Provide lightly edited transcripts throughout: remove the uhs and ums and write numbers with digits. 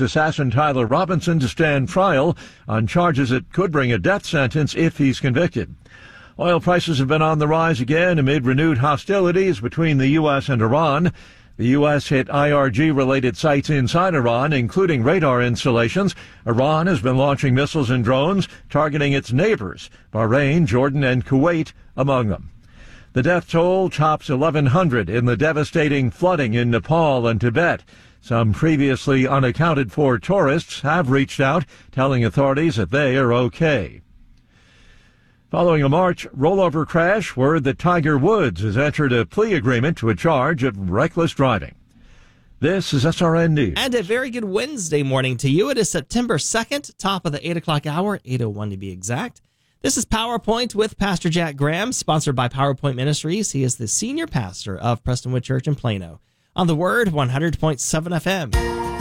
accused assassin Tyler Robinson to stand trial on charges that could bring a death sentence if he's convicted. Oil prices have been on the rise again amid renewed hostilities between the U.S. and Iran. The U.S. hit IRG-related sites inside Iran, including radar installations. Iran has been launching missiles and drones targeting its neighbors, Bahrain, Jordan, and Kuwait among them. The death toll tops 1,100 in the devastating flooding in Nepal and Tibet. Some previously unaccounted-for tourists have reached out, telling authorities that they are okay. Following a March rollover crash, word that Tiger Woods has entered a plea agreement to a charge of reckless driving. This is SRN News. And a very good Wednesday morning to you. It is September 2nd, top of the 8 o'clock hour, 8:01 to be exact. This is PowerPoint with Pastor Jack Graham, sponsored by PowerPoint Ministries. He is the senior pastor of Prestonwood Church in Plano. On the Word, 100.7 FM.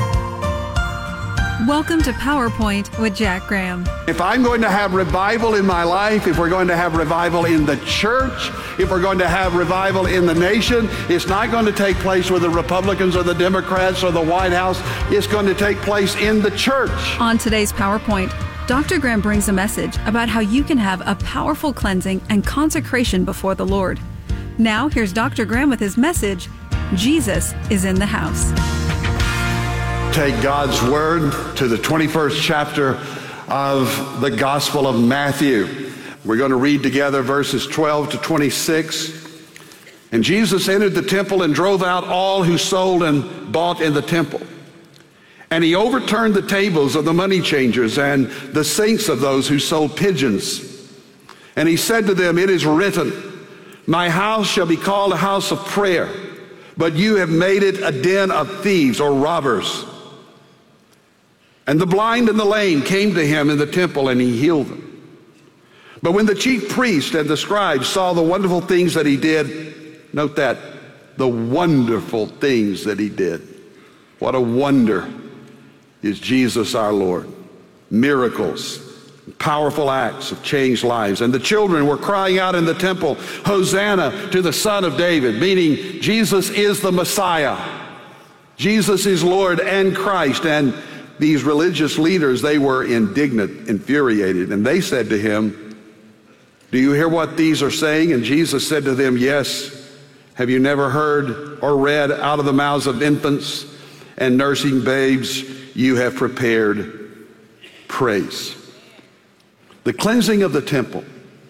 Welcome to PowerPoint with Jack Graham. If I'm going to have revival in my life, if we're going to have revival in the church, if we're going to have revival in the nation, it's not going to take place with the Republicans or the Democrats or the White House. It's going to take place in the church. On today's PowerPoint, Dr. Graham brings a message about how you can have a powerful cleansing and consecration before the Lord. Now, here's Dr. Graham with his message, Jesus is in the house. Take God's Word to the 21st chapter of the Gospel of Matthew. We're going to read together verses 12 to 26. And Jesus entered the temple and drove out all who sold and bought in the temple. And he overturned the tables of the money changers and the seats of those who sold pigeons. And he said to them, "It is written, my house shall be called a house of prayer, but you have made it a den of thieves," or robbers. And the blind and the lame came to him in the temple, and he healed them. But when the chief priests and the scribes saw the wonderful things that he did, note that, the wonderful things that he did. What a wonder is Jesus our Lord. Miracles, powerful acts have changed lives. And the children were crying out in the temple, "Hosanna to the Son of David," meaning Jesus is the Messiah. Jesus is Lord and Christ. And these religious leaders, they were indignant, infuriated, and they said to him, "Do you hear what these are saying?" And Jesus said to them, "Yes. Have you never heard or read, out of the mouths of infants and nursing babes you have prepared praise." The cleansing of the temple.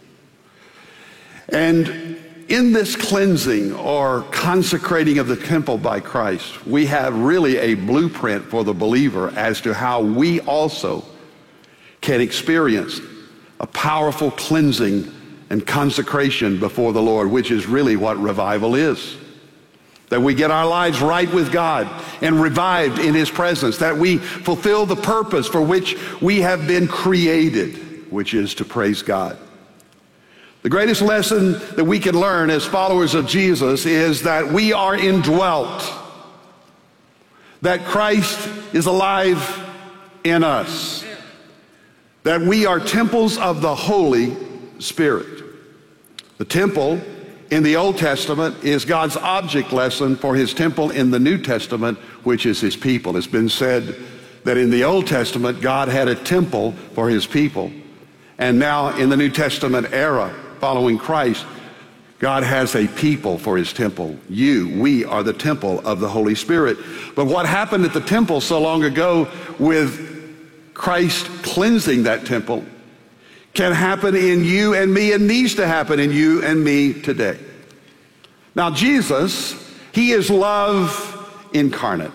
And in this cleansing or consecrating of the temple by Christ, we have really a blueprint for the believer as to how we also can experience a powerful cleansing and consecration before the Lord, which is really what revival is. That we get our lives right with God and revived in His presence, that we fulfill the purpose for which we have been created, which is to praise God. The greatest lesson that we can learn as followers of Jesus is that we are indwelt, that Christ is alive in us, that we are temples of the Holy Spirit. The temple in the Old Testament is God's object lesson for His temple in the New Testament, which is His people. It's been said that in the Old Testament, God had a temple for His people. And now in the New Testament era, following Christ, God has a people for His temple. We are the temple of the Holy Spirit. But what happened at the temple so long ago with Christ cleansing that temple can happen in you and me, and needs to happen in you and me today. Now Jesus, He is love incarnate.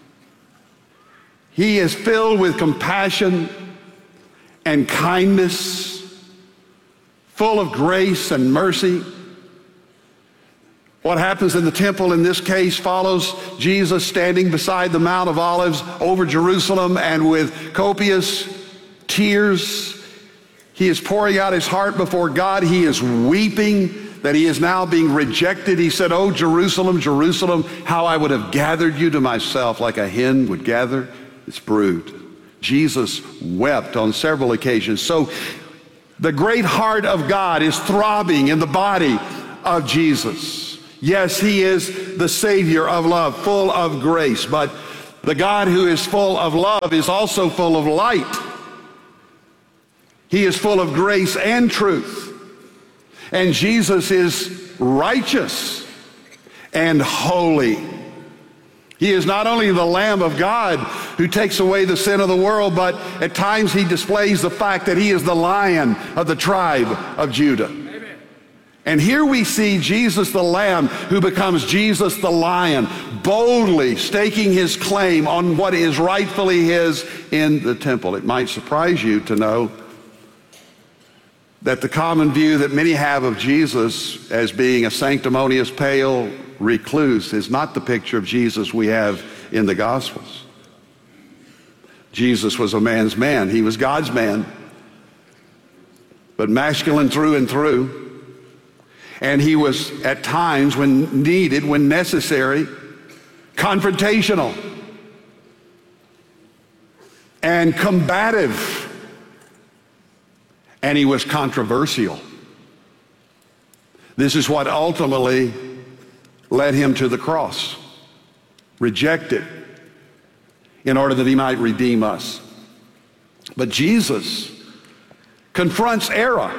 He is filled with compassion and kindness, full of grace and mercy. What happens in the temple in this case follows Jesus standing beside the Mount of Olives over Jerusalem, and with copious tears, He is pouring out His heart before God. He is weeping that He is now being rejected. He said, "Oh, Jerusalem, Jerusalem, how I would have gathered you to myself like a hen would gather its brood." Jesus wept on several occasions. So the great heart of God is throbbing in the body of Jesus. Yes, He is the Savior of love, full of grace, but The God who is full of love is also full of light. He is full of grace and truth. And Jesus is righteous and holy. He is not only the Lamb of God who takes away the sin of the world, but at times he displays the fact that he is the Lion of the tribe of Judah. Amen. And here we see Jesus the Lamb who becomes Jesus the Lion, boldly staking his claim on what is rightfully his in the temple. It might surprise you to know that the common view that many have of Jesus as being a sanctimonious, pale recluse is not the picture of Jesus we have in the Gospels. Jesus was a man's man. He was God's man, but masculine through and through. And he was at times, when needed, when necessary, confrontational and combative. And he was controversial. This is what ultimately led him to the cross, rejected in order that he might redeem us. But Jesus confronts error.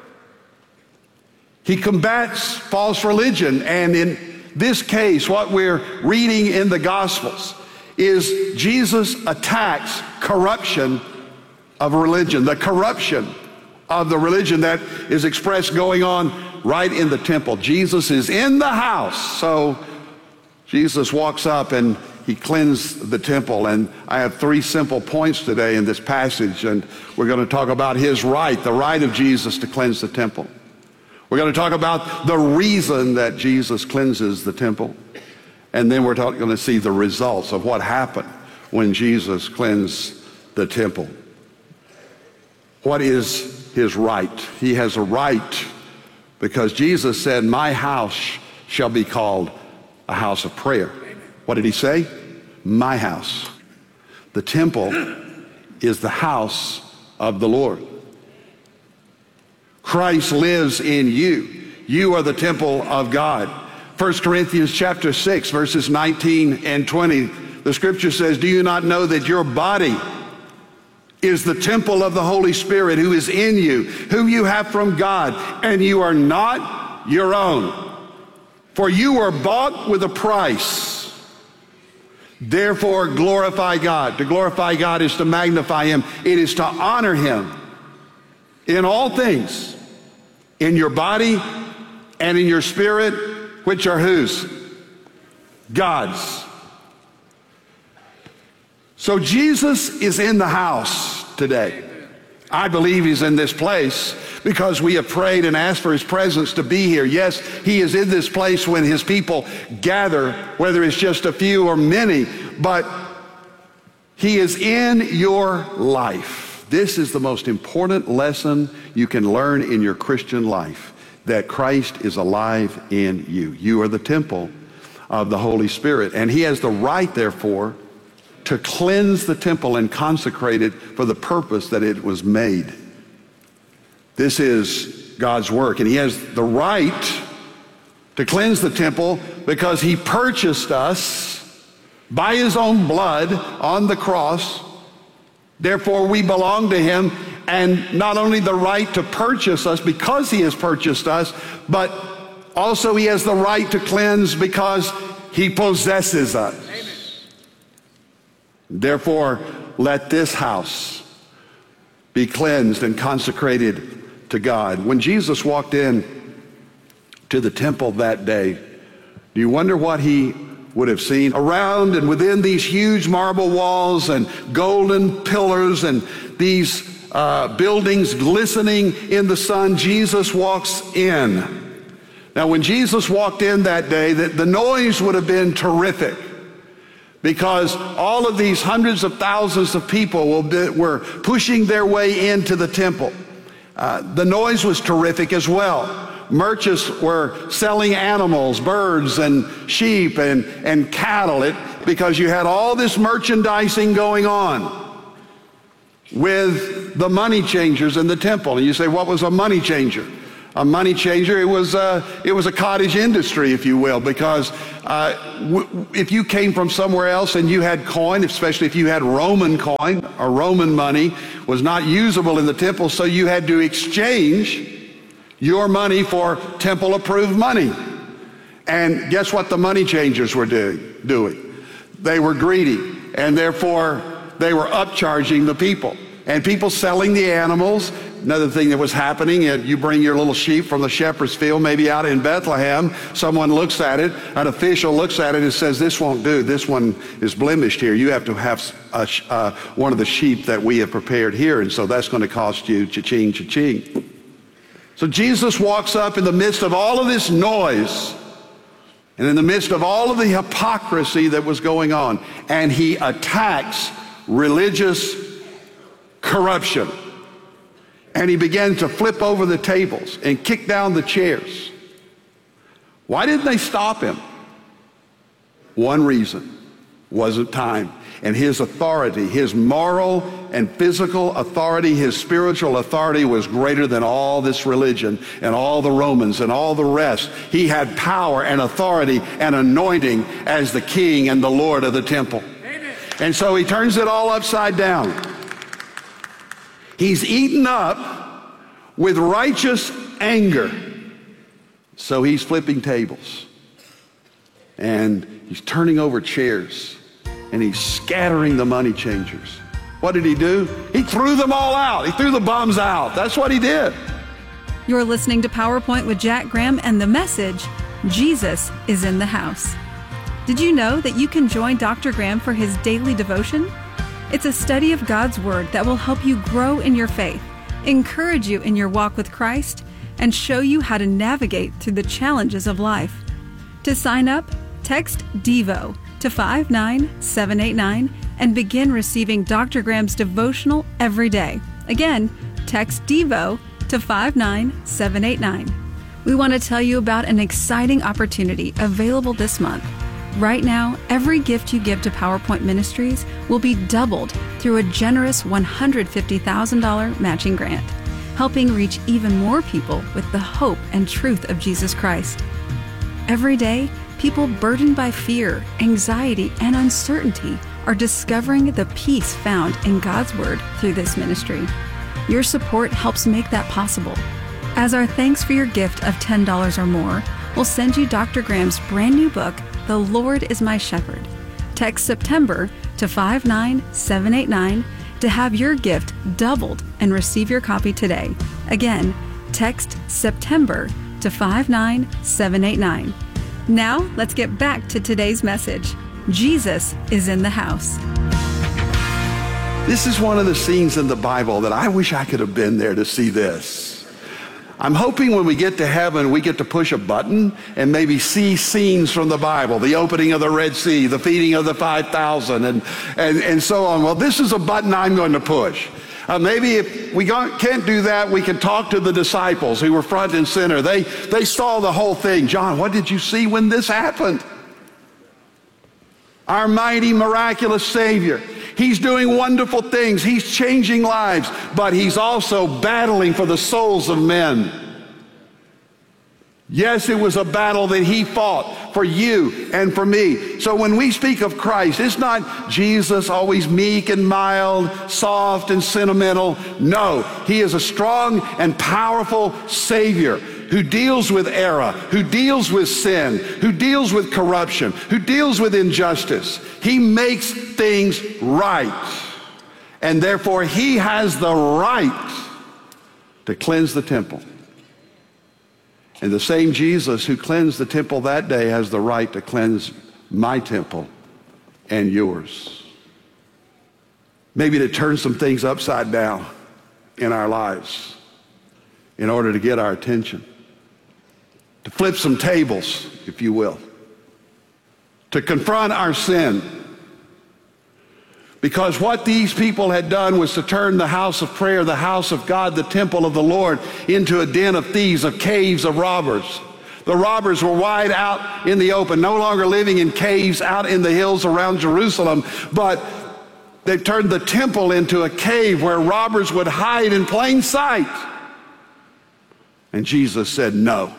He combats false religion. And in this case, what we're reading in the Gospels is Jesus attacks corruption of religion, the corruption of the religion that is expressed going on right in the temple. Jesus is in the house. So Jesus walks up and he cleansed the temple. And I have three simple points today in this passage. And we're going to talk about his right, the right of Jesus to cleanse the temple. We're going to talk about the reason that Jesus cleanses the temple. And then we're going to see the results of what happened when Jesus cleansed the temple. What is his right? He has a right because Jesus said, "My house shall be called a house of prayer." What did he say? My house. The temple is the house of the Lord. Christ lives in you. You are the temple of God. 1 Corinthians chapter 6, verses 19 and 20, the scripture says, "Do you not know that your body is the temple of the Holy Spirit who is in you, whom you have from God, and you are not your own? For you were bought with a price. Therefore glorify God." To glorify God is to magnify him. It is to honor him in all things, in your body and in your spirit, which are whose? God's. So Jesus is in the house today. I believe he's in this place because we have prayed and asked for his presence to be here. Yes, he is in this place when his people gather, whether it's just a few or many, but he is in your life. This is the most important lesson you can learn in your Christian life, that Christ is alive in you. You are the temple of the Holy Spirit, and he has the right, therefore, to cleanse the temple and consecrate it for the purpose that it was made. This is God's work, and he has the right to cleanse the temple because he purchased us by his own blood on the cross. Therefore, we belong to him, and not only the right to purchase us because he has purchased us, but also he has the right to cleanse because he possesses us. Amen. Therefore, let this house be cleansed and consecrated to God. When Jesus walked in to the temple that day, do you wonder what he would have seen? Around and within these huge marble walls and golden pillars and these buildings glistening in the sun, Jesus walks in. Now, when Jesus walked in that day, the noise would have been terrific, because all of these hundreds of thousands of people were pushing their way into the temple. The noise was terrific as well. Merchants were selling animals, birds and sheep and cattle, because you had all this merchandising going on with the money changers in the temple. And you say, what was a money changer? a money changer. It was a cottage industry, if you will, because if you came from somewhere else and you had coin, especially if you had Roman coin or Roman money, was not usable in the temple, so you had to exchange your money for temple-approved money. And guess what the money changers were doing? They were greedy, and therefore they were upcharging the people. And people selling the animals. Another thing that was happening, you bring your little sheep from the shepherd's field, maybe out in Bethlehem, someone looks at it, an official looks at it and says, this won't do, this one is blemished here. You have to have one of the sheep that we have prepared here, and so that's going to cost you cha-ching, cha-ching. So Jesus walks up in the midst of all of this noise, and in the midst of all of the hypocrisy that was going on, and he attacks religious corruption. And he began to flip over the tables and kick down the chairs. Why didn't they stop him? One reason: wasn't time. And his authority, his moral and physical authority, his spiritual authority was greater than all this religion and all the Romans and all the rest. He had power and authority and anointing as the king and the Lord of the temple. Amen. And so he turns it all upside down. He's eaten up with righteous anger. So he's flipping tables. And he's turning over chairs. And he's scattering the money changers. What did he do? He threw them all out. He threw the bums out. That's what he did. You're listening to PowerPoint with Jack Graham and the message, Jesus is in the house. Did you know that you can join Dr. Graham for his daily devotion? It's a study of God's Word that will help you grow in your faith, encourage you in your walk with Christ, and show you how to navigate through the challenges of life. To sign up, text DEVO to 59789 and begin receiving Dr. Graham's devotional every day. Again, text DEVO to 59789. We want to tell you about an exciting opportunity available this month. Right now, every gift you give to PowerPoint Ministries will be doubled through a generous $150,000 matching grant, helping reach even more people with the hope and truth of Jesus Christ. Every day, people burdened by fear, anxiety, and uncertainty are discovering the peace found in God's Word through this ministry. Your support helps make that possible. As our thanks for your gift of $10 or more, we'll send you Dr. Graham's brand new book, The Lord is My Shepherd. Text September to 59789 to have your gift doubled and receive your copy today. Again, text September to 59789. Now, let's get back to today's message. Jesus is in the house. This is one of the scenes in the Bible that I wish I could have been there to see this. I'm hoping when we get to heaven, we get to push a button and maybe see scenes from the Bible, the opening of the Red Sea, the feeding of the 5,000, and so on. Well, this is a button I'm going to push. Maybe if we can't do that, we can talk to the disciples who were front and center. They saw the whole thing. John, what did you see when this happened? Our mighty, miraculous Savior. He's doing wonderful things. He's changing lives, but he's also battling for the souls of men. Yes, it was a battle that he fought for you and for me. So when we speak of Christ, it's not Jesus always meek and mild, soft and sentimental. No, he is a strong and powerful Savior who deals with error, who deals with sin, who deals with corruption, who deals with injustice. He makes things right. And therefore, he has the right to cleanse the temple. And the same Jesus who cleansed the temple that day has the right to cleanse my temple and yours. Maybe to turn some things upside down in our lives in order to get our attention. To flip some tables, if you will. To confront our sin. Because what these people had done was to turn the house of prayer, the house of God, the temple of the Lord, into a den of thieves, of caves of robbers. The robbers were wide out in the open, no longer living in caves out in the hills around Jerusalem, but they turned the temple into a cave where robbers would hide in plain sight. And Jesus said no.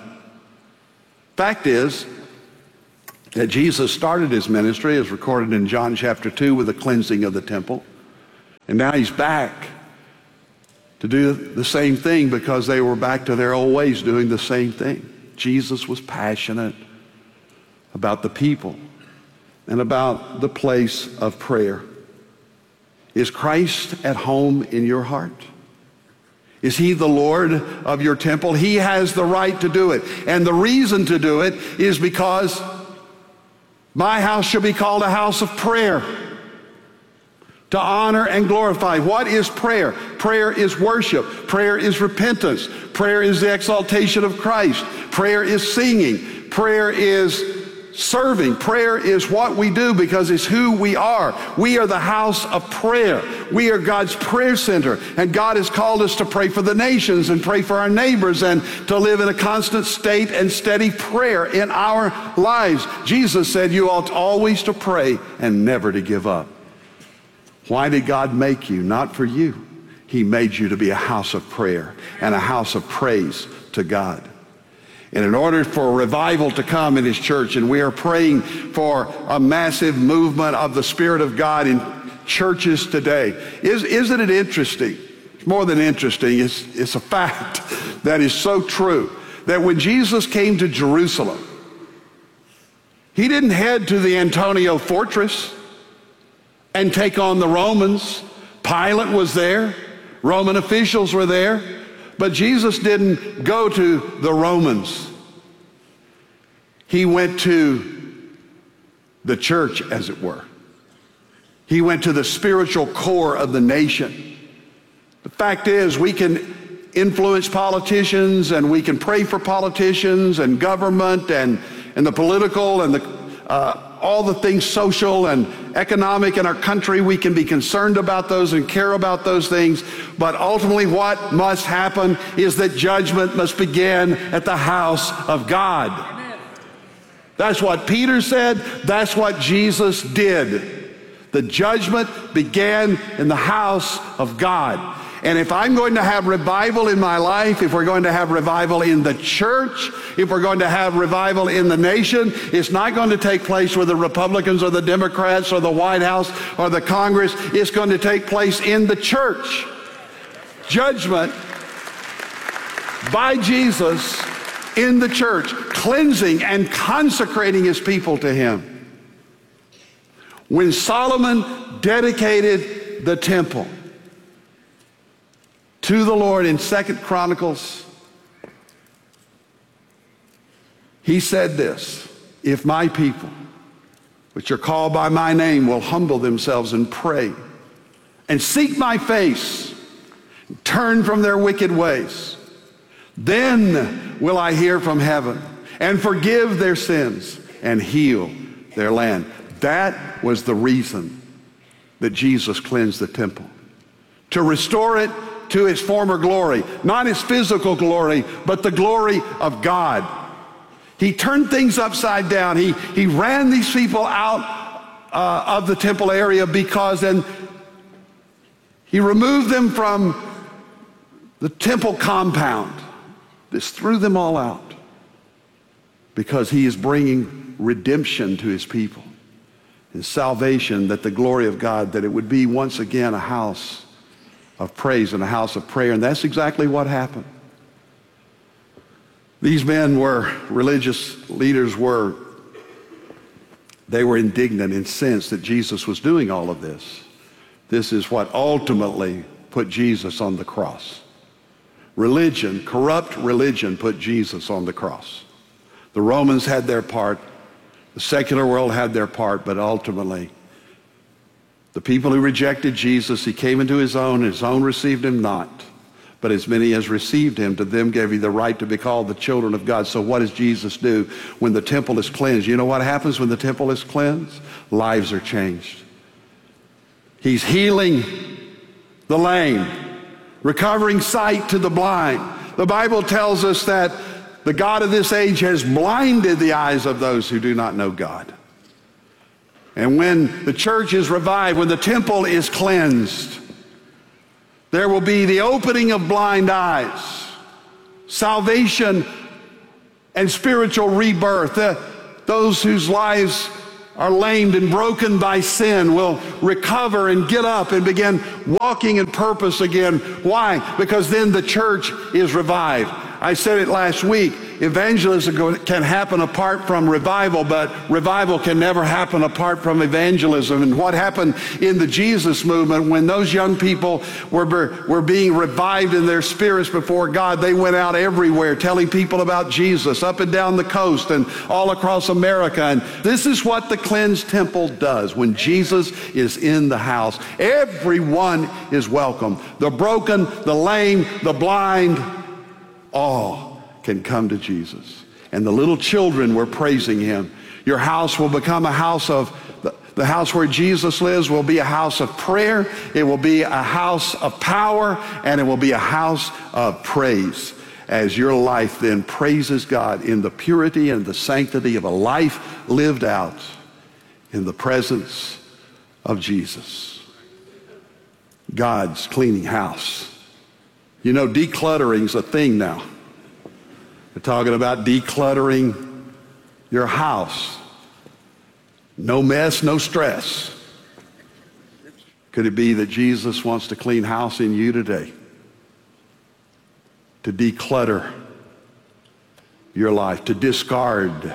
Fact is that Jesus started his ministry, as recorded in John chapter 2, with the cleansing of the temple. And now he's back to do the same thing because they were back to their old ways doing the same thing. Jesus was passionate about the people and about the place of prayer. Is Christ at home in your heart? Is he the Lord of your temple? He has the right to do it. And the reason to do it is because my house shall be called a house of prayer, to honor and glorify. What is prayer? Prayer is worship. Prayer is repentance. Prayer is the exaltation of Christ. Prayer is singing. Prayer is serving. Prayer is what we do because it's who we are. We are the house of prayer. We are God's prayer center. And God has called us to pray for the nations and pray for our neighbors and to live in a constant state and steady prayer in our lives. Jesus said you ought always to pray and never to give up. Why did God make you? Not for you. He made you to be a house of prayer and a house of praise to God. And in order for a revival to come in his church, and we are praying for a massive movement of the Spirit of God in churches today. Isn't it interesting? It's more than interesting. It's a fact that is so true that when Jesus came to Jerusalem, he didn't head to the Antonia fortress and take on the Romans. Pilate was there. Roman officials were there. But Jesus didn't go to the Romans. He went to the church, as it were. He went to the spiritual core of the nation. The fact is, we can influence politicians, and we can pray for politicians and government and the political and all the things social and economic in our country. We can be concerned about those and care about those things. But ultimately what must happen is that judgment must begin at the house of God. Amen. That's what Peter said. That's what Jesus did. The judgment began in the house of God. And if I'm going to have revival in my life, if we're going to have revival in the church, if we're going to have revival in the nation, it's not going to take place with the Republicans or the Democrats or the White House or the Congress. It's going to take place in the church. Judgment by Jesus in the church, cleansing and consecrating his people to him. When Solomon dedicated the temple to the Lord in 2 Chronicles, he said this: if my people, which are called by my name, will humble themselves and pray and seek my face, and turn from their wicked ways, then will I hear from heaven and forgive their sins and heal their land. That was the reason that Jesus cleansed the temple, to restore it to his former glory, not his physical glory, but the glory of God. He turned things upside down. He ran these people out of the temple area because then he removed them from the temple compound. Just threw them all out because he is bringing redemption to his people and salvation, that the glory of God, that it would be once again a house of praise and a house of prayer. And that's exactly what happened. These men were, religious leaders were, they were indignant, incensed that Jesus was doing all of this. This is what ultimately put Jesus on the cross. Religion, corrupt religion, put Jesus on the cross. The Romans had their part, the secular world had their part, but ultimately the people who rejected Jesus, he came into his own received him not. But as many as received him, to them gave he the right to be called the children of God. So what does Jesus do when the temple is cleansed? You know what happens when the temple is cleansed? Lives are changed. He's healing the lame, recovering sight to the blind. The Bible tells us that the God of this age has blinded the eyes of those who do not know God. And when the church is revived, when the temple is cleansed, there will be the opening of blind eyes. salvation and spiritual rebirth. Those whose lives are lamed and broken by sin will recover and get up and begin walking in purpose again. Why? Because then the church is revived. I said it last week, evangelism can happen apart from revival, but revival can never happen apart from evangelism. And what happened in the Jesus movement, when those young people were being revived in their spirits before God, they went out everywhere telling people about Jesus, up and down the coast and all across America. And this is what the cleansed temple does. When Jesus is in the house, everyone is welcome. The broken, the lame, the blind, all can come to Jesus. And the little children were praising him. Your house will become a house of, the house where Jesus lives will be a house of prayer. It will be a house of power, and it will be a house of praise, as your life then praises God in the purity and the sanctity of a life lived out in the presence of Jesus. God's cleaning house. You know, decluttering's a thing now. We're talking about decluttering your house. No mess, no stress. Could it be that Jesus wants to clean house in you today? To declutter your life, to discard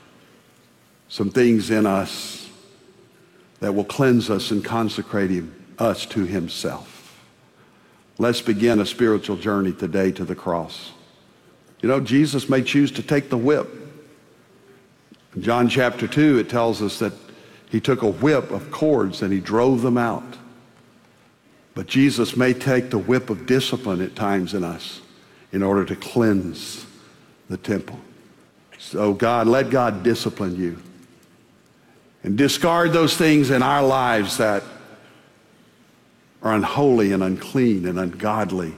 some things in us that will cleanse us and consecrate us to himself. Let's begin a spiritual journey today to the cross. You know, Jesus may choose to take the whip. In John chapter 2, it tells us that he took a whip of cords and he drove them out. But Jesus may take the whip of discipline at times in us in order to cleanse the temple. So God, let God discipline you and discard those things in our lives that are unholy and unclean and ungodly.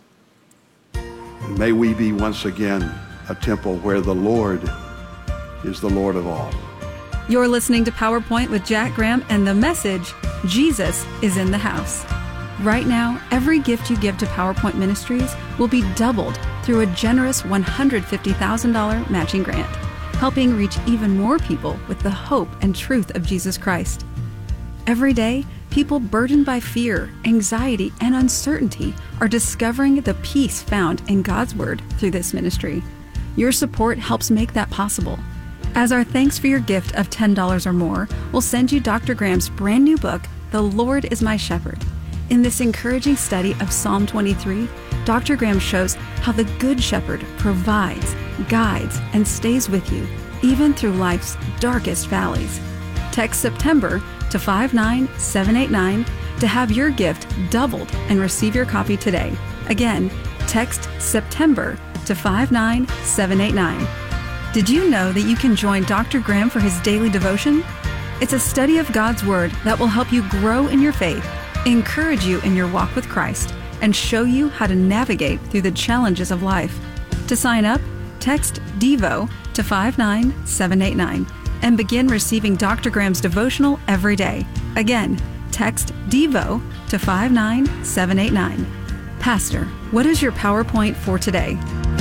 And may we be once again a temple where the Lord is the Lord of all. You're listening to PowerPoint with Jack Graham and the message, Jesus is in the house. Right now, every gift you give to PowerPoint Ministries will be doubled through a generous $150,000 matching grant, helping reach even more people with the hope and truth of Jesus Christ. Every day, people burdened by fear, anxiety, and uncertainty are discovering the peace found in God's Word through this ministry. Your support helps make that possible. As our thanks for your gift of $10 or more, we'll send you Dr. Graham's brand new book, The Lord is My Shepherd. In this encouraging study of Psalm 23, Dr. Graham shows how the Good Shepherd provides, guides, and stays with you, even through life's darkest valleys. Text September to 59789 to have your gift doubled and receive your copy today. Again, text September to 59789. Did you know that you can join Dr. Graham for his daily devotion? It's a study of God's Word that will help you grow in your faith, encourage you in your walk with Christ, and show you how to navigate through the challenges of life. To sign up, text DEVO to 59789 and begin receiving Dr. Graham's devotional every day. Again, text DEVO to 59789. Pastor, what is your PowerPoint for today?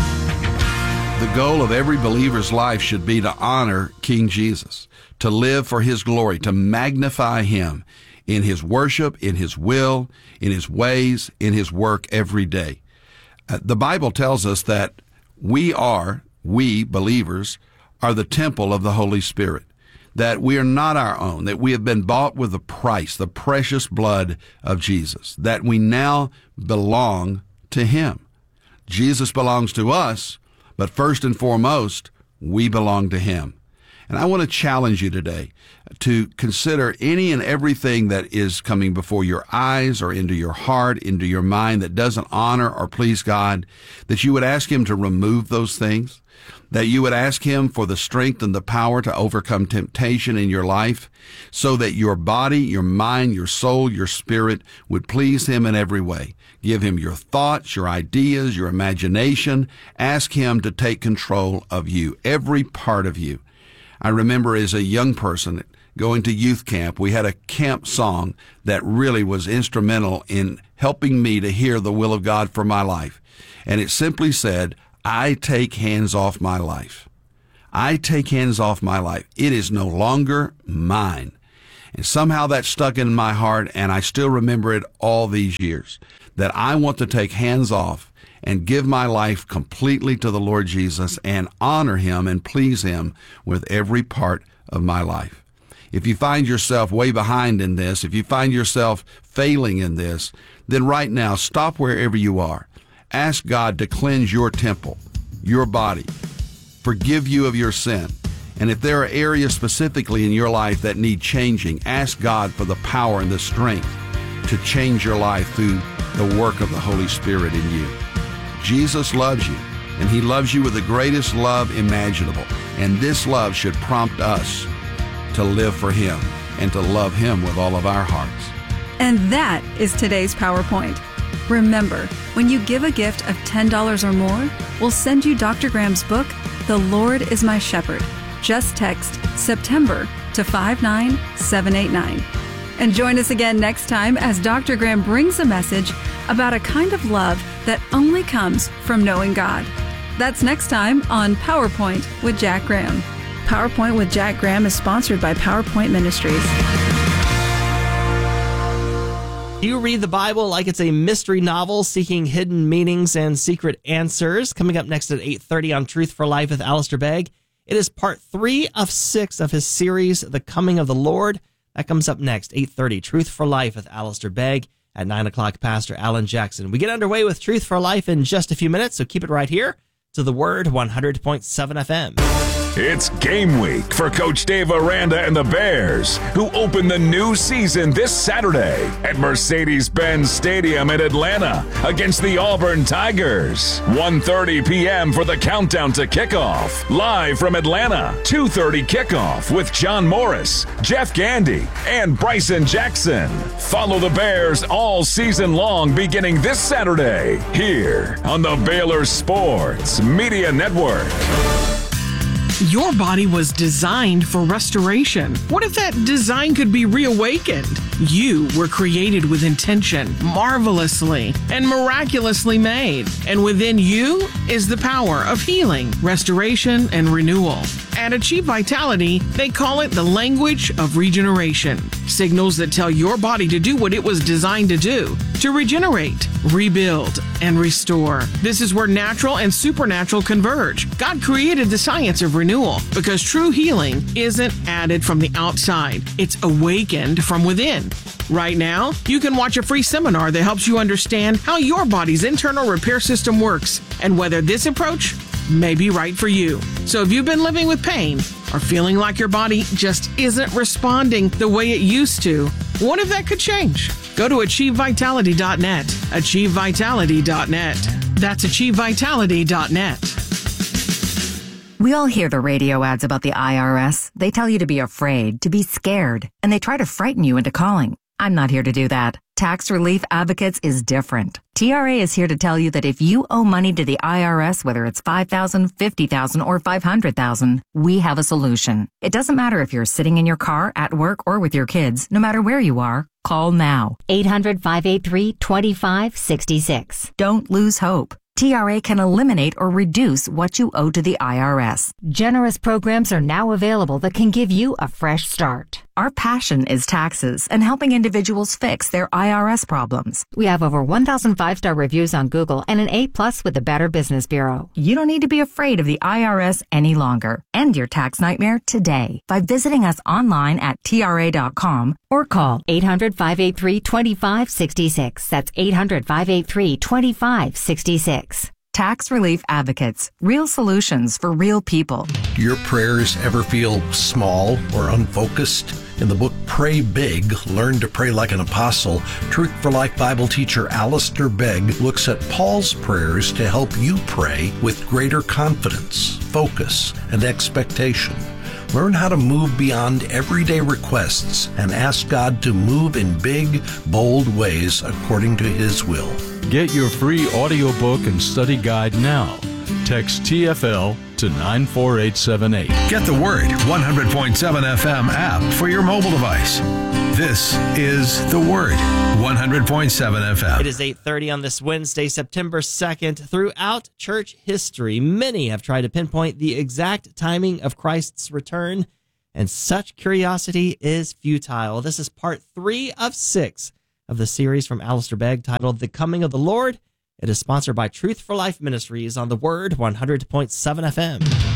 The goal of every believer's life should be to honor King Jesus, to live for his glory, to magnify him in his worship, in his will, in his ways, in his work every day. The Bible tells us that we believers, are the temple of the Holy Spirit, that we are not our own, that we have been bought with a price, the precious blood of Jesus, that we now belong to him. Jesus belongs to us, but first and foremost, we belong to him. And I want to challenge you today to consider any and everything that is coming before your eyes or into your heart, into your mind that doesn't honor or please God, that you would ask him to remove those things, that you would ask him for the strength and the power to overcome temptation in your life so that your body, your mind, your soul, your spirit would please him in every way. Give him your thoughts, your ideas, your imagination. Ask him to take control of you, every part of you. I remember as a young person going to youth camp, we had a camp song that really was instrumental in helping me to hear the will of God for my life. And it simply said, I take hands off my life. I take hands off my life. It is no longer mine. And somehow that's stuck in my heart, and I still remember it all these years, that I want to take hands off and give my life completely to the Lord Jesus and honor him and please him with every part of my life. If you find yourself way behind in this, if you find yourself failing in this, then right now, stop wherever you are. Ask God to cleanse your temple, your body, forgive you of your sin. And if there are areas specifically in your life that need changing, ask God for the power and the strength to change your life through the work of the Holy Spirit in you. Jesus loves you, and he loves you with the greatest love imaginable. And this love should prompt us to live for him and to love him with all of our hearts. And that is today's PowerPoint. Remember, when you give a gift of $10 or more, we'll send you Dr. Graham's book, The Lord is My Shepherd. Just text September to 59789. And join us again next time as Dr. Graham brings a message about a kind of love that only comes from knowing God. That's next time on PowerPoint with Jack Graham. PowerPoint with Jack Graham is sponsored by PowerPoint Ministries. Do you read the Bible like it's a mystery novel seeking hidden meanings and secret answers? Coming up next at 8:30 on Truth for Life with Alistair Begg. It is part 3 of 6 of his series, The Coming of the Lord. That comes up next, 8:30, Truth for Life with Alistair Begg. At 9 o'clock, Pastor Alan Jackson. We get underway with Truth for Life in just a few minutes, so keep it right here to The Word 100.7 FM. It's game week for Coach Dave Aranda and the Bears, who open the new season this Saturday at Mercedes-Benz Stadium in Atlanta against the Auburn Tigers. 1:30 p.m. for the countdown to kickoff. Live from Atlanta, 2:30 kickoff with John Morris, Jeff Gandy, and Bryson Jackson. Follow the Bears all season long beginning this Saturday here on the Baylor Sports Media Network. Your body was designed for restoration. What if that design could be reawakened? You were created with intention, marvelously and miraculously made. And within you is the power of healing, restoration, and renewal. At Achieve Vitality, they call it the language of regeneration. Signals that tell your body to do what it was designed to do, to regenerate, rebuild, and restore. This is where natural and supernatural converge. God created the science of renewal because true healing isn't added from the outside. It's awakened from within. Right now, you can watch a free seminar that helps you understand how your body's internal repair system works and whether this approach may be right for you. So if you've been living with pain or feeling like your body just isn't responding the way it used to, what if that could change? Go to AchieveVitality.net. AchieveVitality.net. That's AchieveVitality.net. We all hear the radio ads about the IRS. They tell you to be afraid, to be scared, and they try to frighten you into calling. I'm not here to do that. Tax Relief Advocates is different. TRA is here to tell you that if you owe money to the IRS, whether it's $5,000, $50,000, or $500,000, we have a solution. It doesn't matter if you're sitting in your car, at work, or with your kids. No matter where you are, call now. 800-583-2566. Don't lose hope. TRA can eliminate or reduce what you owe to the IRS. Generous programs are now available that can give you a fresh start. Our passion is taxes and helping individuals fix their IRS problems. We have over 1,000 5-star reviews on Google and an A+ with the Better Business Bureau. You don't need to be afraid of the IRS any longer. End your tax nightmare today by visiting us online at TRA.com or call 800-583-2566. That's 800-583-2566. Tax Relief Advocates. Real solutions for real people. Do your prayers ever feel small or unfocused? In the book Pray Big, Learn to Pray Like an Apostle, Truth for Life Bible teacher Alistair Begg looks at Paul's prayers to help you pray with greater confidence, focus, and expectation. Learn how to move beyond everyday requests and ask God to move in big, bold ways according to His will. Get your free audiobook and study guide now. Text TFL to 94878. Get the Word 100.7 FM app for your mobile device. This is The Word, 100.7 FM. It is 8:30 on this Wednesday, September 2nd. Throughout church history, many have tried to pinpoint the exact timing of Christ's return, and such curiosity is futile. This is part 3 of 6 of the series from Alistair Begg titled The Coming of the Lord. It is sponsored by Truth for Life Ministries on The Word, 100.7 FM.